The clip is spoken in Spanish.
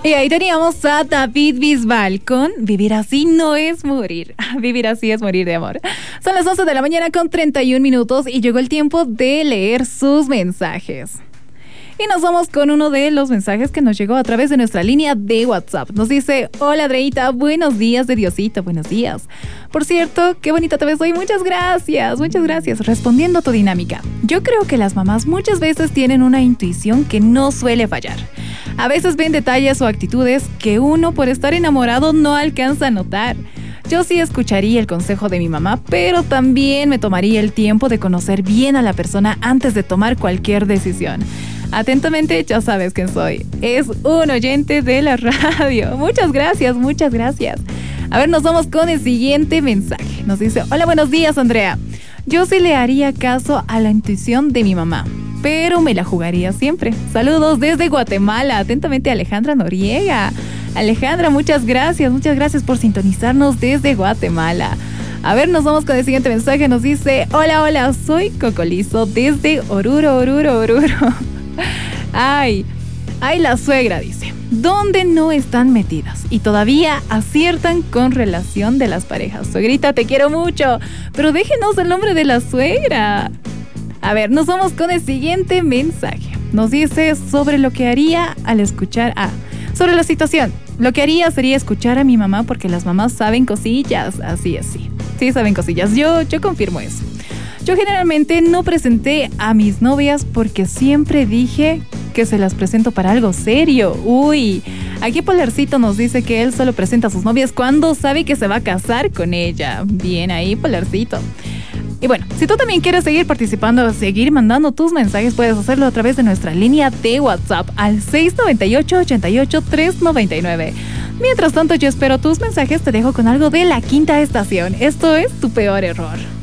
Y ahí teníamos a David Bisbal con Vivir así no es morir. Vivir así es morir de amor. Son las 11 de la mañana con 31 minutos y llegó el tiempo de leer sus mensajes. Y nos vamos con uno de los mensajes que nos llegó a través de nuestra línea de WhatsApp. Nos dice: hola Andreita, buenos días de Diosito, buenos días. Por cierto, qué bonita te ves hoy, muchas gracias. Respondiendo a tu dinámica, yo creo que las mamás muchas veces tienen una intuición que no suele fallar. A veces ven detalles o actitudes que uno por estar enamorado no alcanza a notar. Yo sí escucharía el consejo de mi mamá, pero también me tomaría el tiempo de conocer bien a la persona antes de tomar cualquier decisión. Atentamente, ya sabes quién soy. Es un oyente de la radio. Muchas gracias. A ver, nos vamos con el siguiente mensaje. Nos dice: hola, buenos días, Andrea. Yo sí le haría caso a la intuición de mi mamá, pero me la jugaría siempre. Saludos desde Guatemala. Atentamente, Alejandra Noriega. Alejandra, muchas gracias por sintonizarnos desde Guatemala. A ver, nos vamos con el siguiente mensaje. Nos dice: hola, soy Cocolizo desde Oruro. Ay, la suegra dice: ¿dónde no están metidas? Y todavía aciertan con relación de las parejas. Suegrita, te quiero mucho, pero déjenos el nombre de la suegra. A ver, nos vamos con el siguiente mensaje. Nos dice sobre lo que haría al escuchar sobre la situación. Lo que haría sería escuchar a mi mamá porque las mamás saben cosillas. Así es, sí saben cosillas. Yo confirmo eso. Yo generalmente no presenté a mis novias porque siempre dije que se las presento para algo serio. Uy, aquí Polarcito nos dice que él solo presenta a sus novias cuando sabe que se va a casar con ella. Bien ahí, Polarcito. Y bueno, si tú también quieres seguir participando, seguir mandando tus mensajes, puedes hacerlo a través de nuestra línea de WhatsApp al 698-88-399. Mientras tanto, yo espero tus mensajes. Te dejo con algo de La Quinta Estación. Esto es Tu Peor Error.